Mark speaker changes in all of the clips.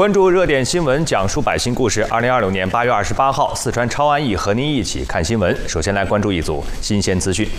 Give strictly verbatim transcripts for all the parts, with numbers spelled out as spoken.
Speaker 1: 关注热点新闻，讲述百姓故事。二零二六年八月二十八号，四川超安逸和您一起看新闻。首先来关注一组新鲜资讯。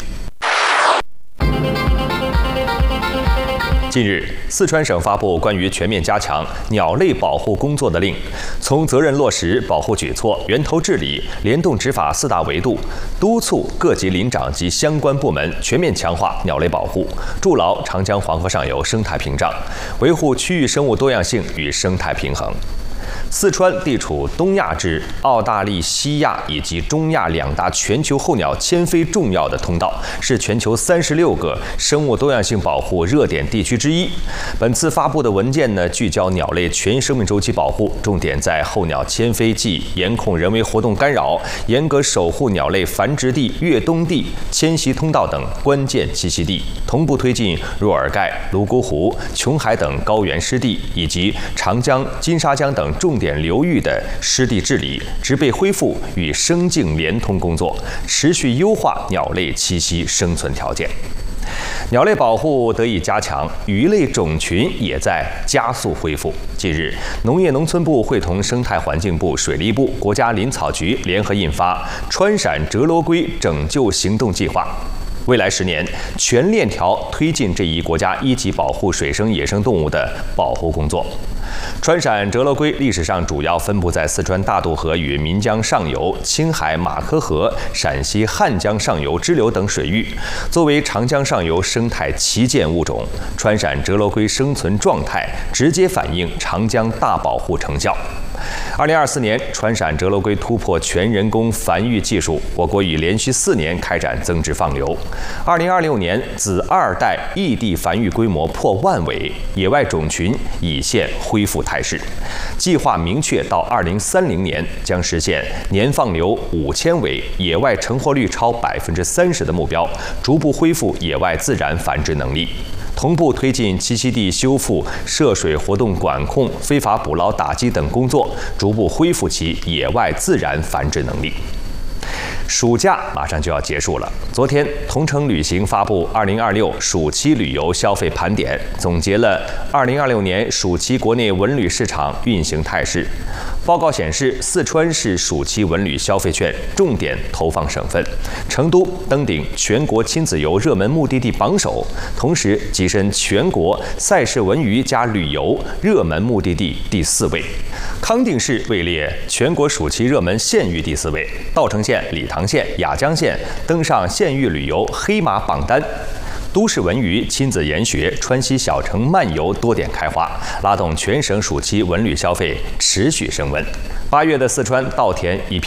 Speaker 1: 近日，四川省发布关于全面加强鸟类保护工作的令，从责任落实、保护举措、源头治理、联动执法四大维度，督促各级领长及相关部门全面强化鸟类保护，筑牢长江黄河上游生态屏障，维护区域生物多样性与生态平衡。四川地处东亚之澳大利西亚以及中亚两大全球候鸟迁飞重要的通道，是全球三十六个生物多样性保护热点地区之一。本次发布的文件呢，聚焦鸟类全生命周期保护，重点在候鸟迁飞季严控人为活动干扰，严格守护鸟类繁殖地、越冬地、迁徙通道等关键栖息地，同步推进若尔盖、泸沽湖、琼海等高原湿地以及长江、金沙江等重点流域的湿地治理、植被恢复与生境连通工作，持续优化鸟类栖息生存条件。鸟类保护得以加强，鱼类种群也在加速恢复。近日，农业农村部会同生态环境部、水利部、国家林草局联合印发《川陕折罗龟拯救行动计划》。未来十年，全链条推进这一国家一级保护水生野生动物的保护工作。川陕折罗龟历史上主要分布在四川大渡河与岷江上游、青海马科河、陕西汉江上游支流等水域。作为长江上游生态旗舰物种，川陕折罗龟生存状态直接反映长江大保护成效。二零二四年，川陕折罗龟突破全人工繁育技术，我国已连续四年开展增殖放流。二零二六年，子二代异地繁育规模破万尾，野外种群已现恢复态势。计划明确，到二零三零年将实现年放流五千尾、野外成活率超百分之三十的目标，逐步恢复野外自然繁殖能力。同步推进栖息地修复、涉水活动管控、非法捕捞打击等工作，逐步恢复其野外自然繁殖能力。暑假马上就要结束了。昨天，同程旅行发布二零二六暑期旅游消费盘点，总结了二零二六年暑期国内文旅市场运行态势。报告显示，四川是暑期文旅消费券重点投放省份，成都登顶全国亲子游热门目的地榜首，同时跻身全国赛事文娱加旅游热门目的地第四位。康定市位列全国暑期热门县域第四位，稻城县、理塘县、雅江县登上县域旅游黑马榜单。都市文娱、亲子研学、川西小城漫游多点开花，拉动全省暑期文旅消费持续升温。八月的四川稻田一片